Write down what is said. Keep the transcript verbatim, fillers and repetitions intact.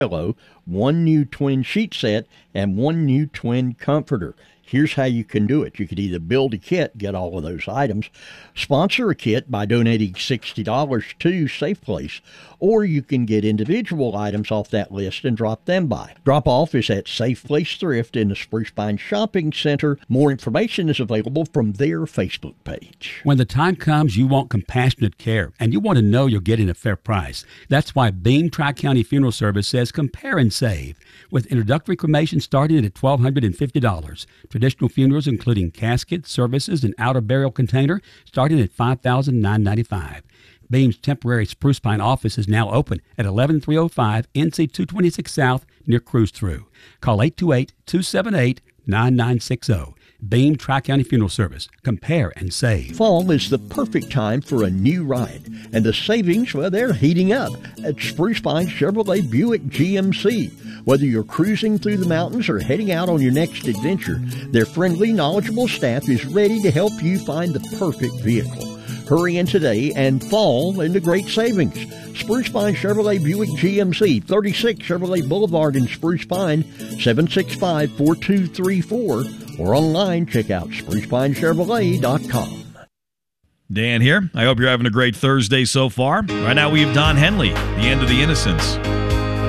one new twin sheet set, and one new twin comforter. Here's how you can do it. You could either build a kit, get all of those items, sponsor a kit by donating sixty dollars to Safe Place, or you can get individual items off that list and drop them by. Drop off is at Safe Place Thrift in the Spruce Pine Shopping Center. More information is available from their Facebook page. When the time comes, you want compassionate care, and you want to know you're getting a fair price. That's why Beam Tri-County Funeral Service says compare and save. With introductory cremation starting at one thousand two hundred fifty dollars. Traditional funerals, including casket, services, and outer burial container, starting at five thousand nine hundred ninety-five dollars. Beam's temporary Spruce Pine office is now open at eleven three oh five N C two twenty-six South near Cruise Through. Call eight two eight, two seven eight, nine nine six zero. Beam Tri-County Funeral Service. Compare and save. Fall is the perfect time for a new ride, and the savings, well, they're heating up at Spruce Pine Chevrolet Buick G M C. Whether you're cruising through the mountains or heading out on your next adventure, their friendly, knowledgeable staff is ready to help you find the perfect vehicle. Hurry in today and fall into great savings. Spruce Pine Chevrolet Buick G M C, thirty-six Chevrolet Boulevard in Spruce Pine, seven six five, four two three four, or online, check out spruce pine chevrolet dot com. Dan here. I hope you're having a great Thursday so far. Right now we have Don Henley, The End of the Innocents.